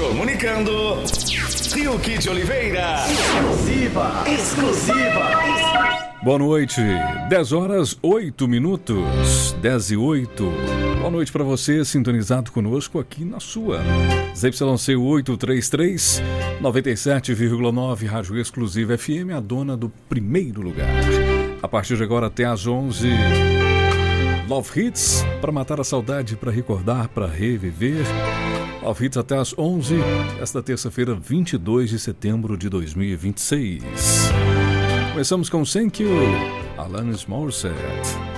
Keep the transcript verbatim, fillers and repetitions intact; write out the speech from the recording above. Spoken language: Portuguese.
Comunicando, Fiuk de Oliveira. Exclusiva, exclusiva. Boa noite, dez horas, oito minutos, dez e oito. Boa noite para você, sintonizado conosco aqui na sua Z Y C oitocentos e trinta e três, noventa e sete vírgula nove, Rádio Exclusiva F M, a dona do primeiro lugar. A partir de agora até às onze, Love Hits, para matar a saudade, para recordar, para reviver. Love Hits até às onze, esta terça-feira, vinte e dois de setembro de dois mil e vinte e seis. Começamos com Thank You, Alanis Morissette.